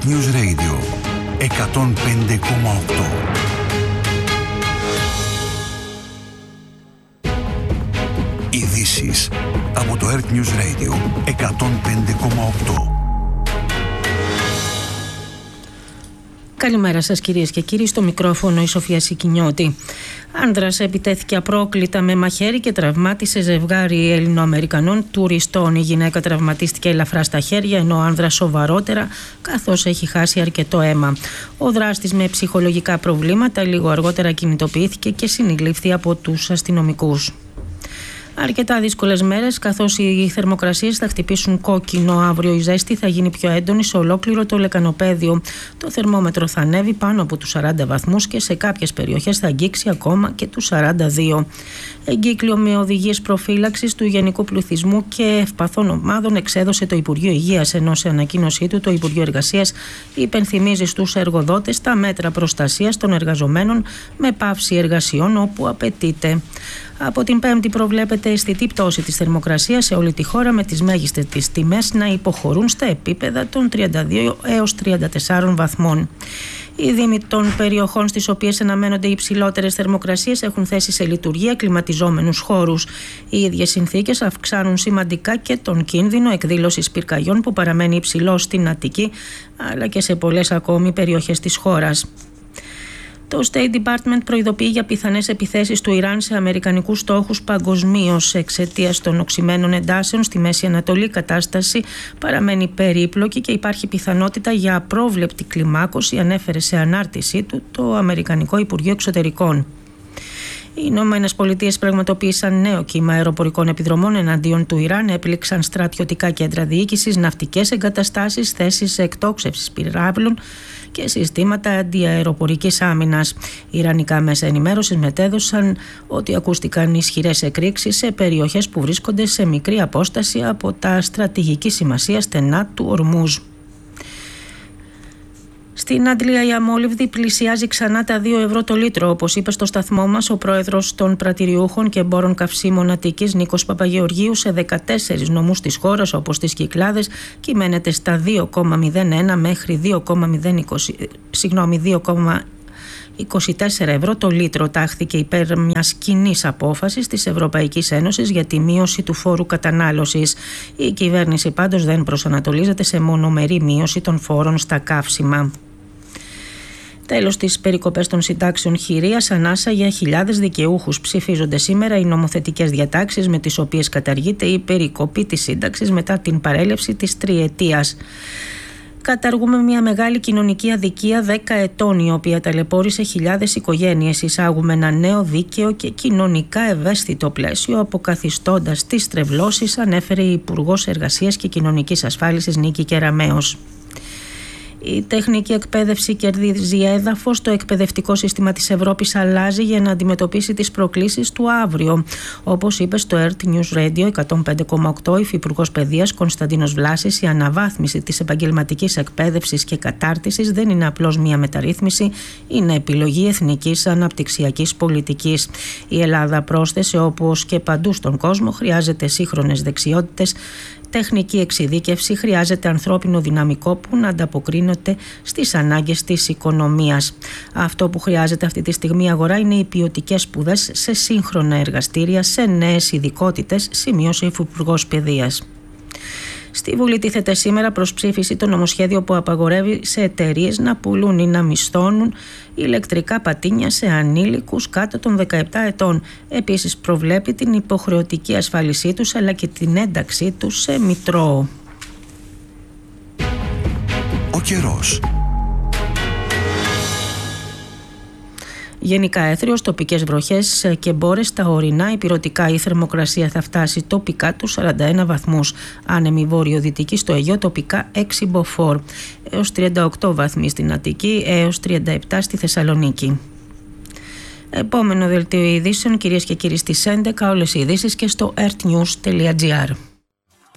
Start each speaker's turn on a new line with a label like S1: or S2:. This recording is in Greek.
S1: News Radio 105,8. Ειδήσεις από το Earth News Radio 105,8.
S2: Καλημέρα σας κυρίες και κύριοι, στο μικρόφωνο η Σοφία Σικινιώτη. Άνδρας επιτέθηκε απρόκλητα με μαχαίρι και τραυμάτισε ζευγάρι Ελληνοαμερικανών τουριστών. Η γυναίκα τραυματίστηκε ελαφρά στα χέρια, ενώ ο άνδρας σοβαρότερα, καθώς έχει χάσει αρκετό αίμα. Ο δράστης με ψυχολογικά προβλήματα λίγο αργότερα κινητοποιήθηκε και συνελήφθη από τους αστυνομικούς. Αρκετά δύσκολες μέρες, καθώς οι θερμοκρασίες θα χτυπήσουν κόκκινο αύριο. Η ζέστη θα γίνει πιο έντονη σε ολόκληρο το λεκανοπέδιο. Το θερμόμετρο θα ανέβει πάνω από τους 40 βαθμούς και σε κάποιες περιοχές θα αγγίξει ακόμα και τους 42. Εγκύκλιο με οδηγίες προφύλαξης του γενικού πληθυσμού και ευπαθών ομάδων εξέδωσε το Υπουργείο Υγείας, ενώ σε ανακοίνωσή του το Υπουργείο Εργασίας υπενθυμίζει στους εργοδότες τα μέτρα προστασίας των εργαζομένων με πάυση εργασιών όπου απαιτείται. Από την Πέμπτη προβλέπεται αισθητή πτώση της θερμοκρασίας σε όλη τη χώρα, με τις μέγιστες τις τιμές να υποχωρούν στα επίπεδα των 32 έως 34 βαθμών. Οι δήμοι των περιοχών στις οποίες αναμένονται οι υψηλότερες θερμοκρασίες έχουν θέσει σε λειτουργία κλιματιζόμενους χώρους. Οι ίδιες συνθήκες αυξάνουν σημαντικά και τον κίνδυνο εκδήλωσης πυρκαγιών που παραμένει υψηλός στην Αττική, αλλά και σε πολλές ακόμη περιοχές της χώρας. Το State Department προειδοποιεί για πιθανές επιθέσεις του Ιράν σε αμερικανικούς στόχους παγκοσμίως. Εξαιτίας των οξυμένων εντάσεων στη Μέση Ανατολή, κατάσταση παραμένει περίπλοκη και υπάρχει πιθανότητα για απρόβλεπτη κλιμάκωση, ανέφερε σε ανάρτησή του το Αμερικανικό Υπουργείο Εξωτερικών. Οι Ηνωμένες Πολιτείες πραγματοποίησαν νέο κύμα αεροπορικών επιδρομών εναντίον του Ιράν, έπληξαν στρατιωτικά κέντρα διοίκησης, ναυτικές εγκαταστάσεις, θέσεις εκτόξευσης πυράβλων και συστήματα αντιαεροπορικής άμυνας. Οι ιρανικά μέσα ενημέρωσης μετέδωσαν ότι ακούστηκαν ισχυρές εκρήξεις σε περιοχές που βρίσκονται σε μικρή απόσταση από τα στρατηγική σημασία στενά του Ορμούζ. Στην Αντλία η αμόλυβδη πλησιάζει ξανά τα 2 ευρώ το λίτρο, όπως είπε στο σταθμό μας ο πρόεδρος των πρατηριούχων και εμπόρων καυσίμων Αττικής, Νίκος Παπαγεωργίου. Σε 14 νομούς της χώρας, όπως τις Κυκλάδες, κυμαίνεται στα 2,01 μέχρι 2,24 ευρώ το λίτρο. Τάχθηκε υπέρ μιας κοινής απόφασης της Ευρωπαϊκής Ένωσης για τη μείωση του φόρου κατανάλωσης. Η κυβέρνηση πάντως δεν προσανατολίζεται σε μονομερή μείωση των φόρων στα καύσιμα. Τέλος, τις περικοπές των συντάξεων χειρίας ανάσα για χιλιάδες δικαιούχους. Ψηφίζονται σήμερα οι νομοθετικές διατάξεις με τις οποίες καταργείται η περικοπή της σύνταξης μετά την παρέλευση της τριετίας. Καταργούμε μια μεγάλη κοινωνική αδικία 10 ετών, η οποία ταλαιπώρησε χιλιάδες οικογένειες. Εισάγουμε ένα νέο δίκαιο και κοινωνικά ευαίσθητο πλαίσιο, αποκαθιστώντας τις τρευλώσεις, ανέφερε η Υπουργός Εργασίας και Κοινωνικής Ασφάλισης Νίκη Κεραμέως. Η τεχνική εκπαίδευση κερδίζει έδαφος. Το εκπαιδευτικό σύστημα της Ευρώπης αλλάζει για να αντιμετωπίσει τις προκλήσεις του αύριο. Όπως είπε στο Earth News Radio 105,8 ο Υφυπουργός Παιδείας Κωνσταντίνος Βλάσης, η αναβάθμιση της επαγγελματικής εκπαίδευσης και κατάρτισης δεν είναι απλώς μια μεταρρύθμιση, είναι επιλογή εθνικής αναπτυξιακής πολιτικής. Η Ελλάδα, πρόσθεσε, όπως και παντού στον κόσμο, χρειάζεται σύγχρονες δεξιότητες, τεχνική εξειδίκευση, χρειάζεται ανθρώπινο δυναμικό που να ανταποκρίνεται στις ανάγκες της οικονομίας. Αυτό που χρειάζεται αυτή τη στιγμή η αγορά είναι οι ποιοτικές σπουδές σε σύγχρονα εργαστήρια, σε νέες ειδικότητες, σημείωσε η Υπουργός Παιδείας. Στη Βουλή τίθεται σήμερα προς ψήφιση το νομοσχέδιο που απαγορεύει σε εταιρείες να πουλούν ή να μισθώνουν ηλεκτρικά πατίνια σε ανήλικους κάτω των 17 ετών. Επίσης προβλέπει την υποχρεωτική ασφάλισή τους αλλά και την ένταξή τους σε μητρώο.
S1: Ο καιρός.
S2: Γενικά έθριος, τοπικές βροχές και μπόρες στα ορεινά ηπειρωτικά. Η θερμοκρασία θα φτάσει τοπικά τους 41 βαθμούς. Άνεμη βορειοδυτική στο Αιγαίο, τοπικά 6 μποφόρ. Έως 38 βαθμοί στην Αττική, έως 37 στη Θεσσαλονίκη. Επόμενο δελτίο ειδήσεων, κυρίες και κύριοι, στις 11 όλες οι ειδήσεις και στο earthnews.gr.